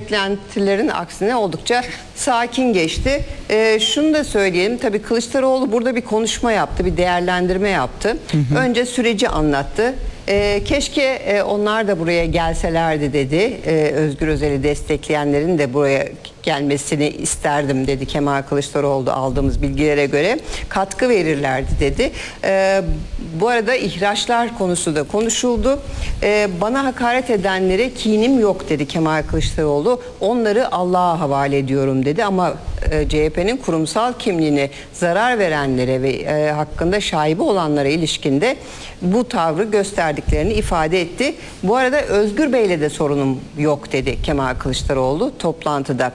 beklentilerin aksine oldukça sakin geçti. Şunu da söyleyelim, tabii Kılıçdaroğlu burada bir konuşma yaptı, bir değerlendirme yaptı. Önce süreci anlattı. Keşke onlar da buraya gelselerdi dedi. Özgür Özel'i destekleyenlerin de buraya gelmesini isterdim dedi Kemal Kılıçdaroğlu, aldığımız bilgilere göre katkı verirlerdi dedi. Bu arada ihraçlar konusu da konuşuldu. Bana hakaret edenlere kinim yok dedi Kemal Kılıçdaroğlu. Onları Allah'a havale ediyorum dedi ama CHP'nin kurumsal kimliğine zarar verenlere ve hakkında şaibe olanlara ilişkinde bu tavrı gösterdiklerini ifade etti. Bu arada Özgür Bey'le de sorunum yok dedi Kemal Kılıçdaroğlu toplantıda.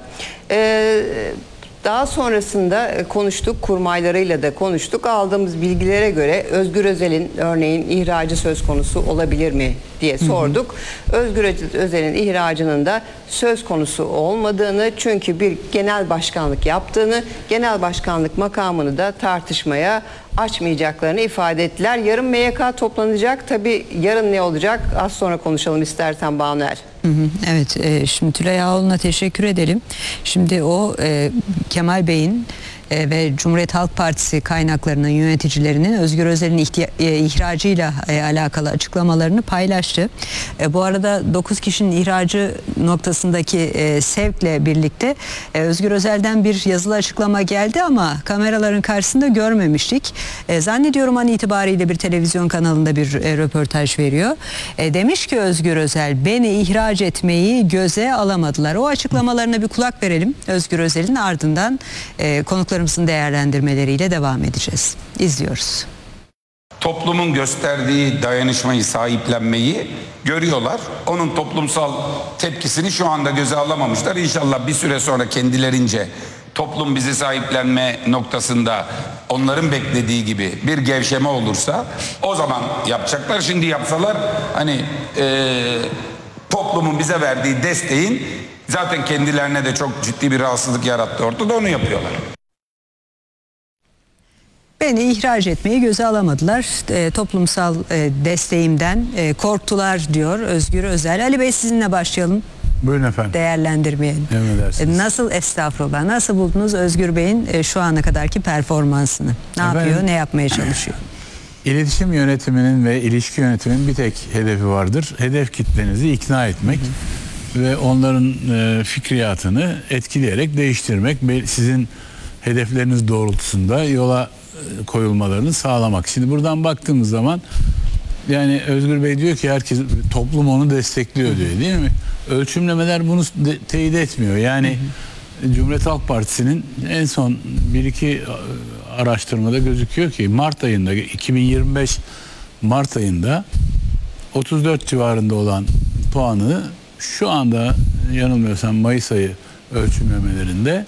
Daha sonrasında konuştuk, kurmaylarıyla da konuştuk. Aldığımız bilgilere göre Özgür Özel'in örneğin ihracı söz konusu olabilir mi diye sorduk. Özgür Özel'in ihracının da söz konusu olmadığını, çünkü bir genel başkanlık yaptığını, genel başkanlık makamını da tartışmaya açmayacaklarını ifade ettiler. Yarın MYK toplanacak. Tabii yarın ne olacak? Az sonra konuşalım istersen Banuel. Evet, şimdi Tülay Ağoğlu'na teşekkür edelim. Şimdi o Kemal Bey'in ve Cumhuriyet Halk Partisi kaynaklarının yöneticilerinin Özgür Özel'in ihracıyla alakalı açıklamalarını paylaştı. Bu arada 9 kişinin ihracı noktasındaki sevkle birlikte Özgür Özel'den bir yazılı açıklama geldi ama kameraların karşısında görmemiştik. Zannediyorum an itibariyle bir televizyon kanalında bir röportaj veriyor. Demiş ki Özgür Özel, beni ihraç etmeyi göze alamadılar. O açıklamalarına bir kulak verelim Özgür Özel'in, ardından konuklarımızın değerlendirmeleriyle devam edeceğiz. İzliyoruz. Toplumun gösterdiği dayanışmayı, sahiplenmeyi görüyorlar. Onun toplumsal tepkisini şu anda göze alamamışlar. İnşallah bir süre sonra kendilerince toplum bizi sahiplenme noktasında onların beklediği gibi bir gevşeme olursa o zaman yapacaklar. Şimdi yapsalar hani toplumun bize verdiği desteğin zaten kendilerine de çok ciddi bir rahatsızlık yarattı ortada, onu yapıyorlar. Beni ihraç etmeyi göze alamadılar. Toplumsal desteğimden korktular diyor Özgür Özel. Ali Bey, sizinle başlayalım. Buyurun efendim. Değerlendirmeyelim. Nasıl, estağfurullah, nasıl buldunuz Özgür Bey'in şu ana kadarki performansını? Ne yapıyor, ne yapmaya çalışıyor? İletişim yönetiminin ve ilişki yönetiminin bir tek hedefi vardır. Hedef kitlenizi ikna etmek ve onların fikriyatını etkileyerek değiştirmek. Sizin hedefleriniz doğrultusunda yola koyulmalarını sağlamak. Şimdi buradan baktığımız zaman yani Özgür Bey diyor ki herkes, toplum onu destekliyor diyor, değil mi? Ölçümlemeler bunu teyit etmiyor. Yani Cumhuriyet Halk Partisi'nin en son 1-2 araştırmada gözüküyor ki Mart ayında, 2025 Mart ayında 34 civarında olan puanı şu anda yanılmıyorsam Mayıs ayı ölçümlemelerinde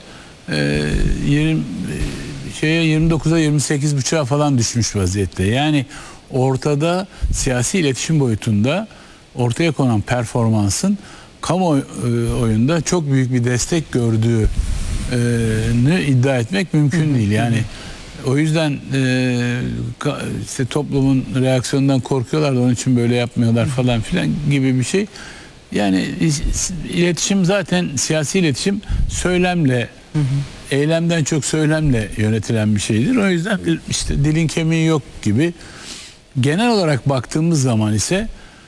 29'a 28,5'a falan düşmüş vaziyette. Yani siyasi iletişim boyutunda ortaya konan performansın kamuoyunda çok büyük bir destek gördüğünü iddia etmek mümkün değil. Yani o yüzden işte toplumun reaksiyonundan korkuyorlar da onun için böyle yapmıyorlar falan filan gibi bir şey. Yani iletişim, zaten siyasi iletişim söylemle, eylemden çok söylemle yönetilen bir şeydir. O yüzden işte dilin kemiği yok gibi. Genel olarak baktığımız zaman ise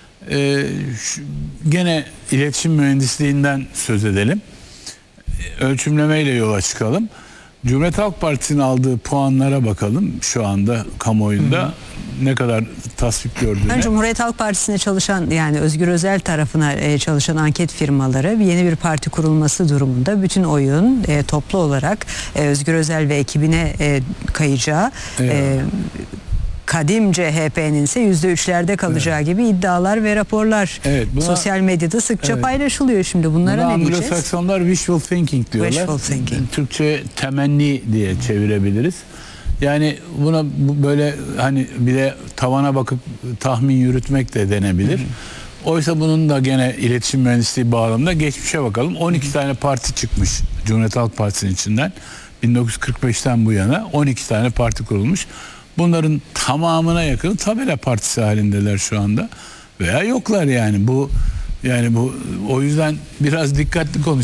gene iletişim mühendisliğinden söz edelim. Ölçümlemeyle yola çıkalım. Cumhuriyet Halk Partisi'nin aldığı puanlara bakalım şu anda kamuoyunda ne kadar tasvip gördüğüne. Cumhuriyet Halk Partisi'ne çalışan, yani Özgür Özel tarafına çalışan anket firmaları yeni bir parti kurulması durumunda bütün oyun toplu olarak Özgür Özel ve ekibine kayacağı, kadim CHP'nin ise %3'lerde kalacağı gibi iddialar ve raporlar sosyal medyada sıkça paylaşılıyor. Şimdi bunlara ne diyeceğiz? Anglo-Saksonlar wishful thinking diyorlar. Wishful thinking. Türkçe temenni diye çevirebiliriz. Yani buna böyle hani bir de tavana bakıp tahmin yürütmek de denebilir. Oysa bunun da gene iletişim mühendisliği bağlamında geçmişe bakalım. 12 tane parti çıkmış Cumhuriyet Halk Partisi'nin içinden. 1945'ten bu yana 12 tane parti kurulmuş. Bunların tamamına yakın tabela partisi halindeler şu anda veya yoklar yani. Bu o yüzden biraz dikkatli konuş.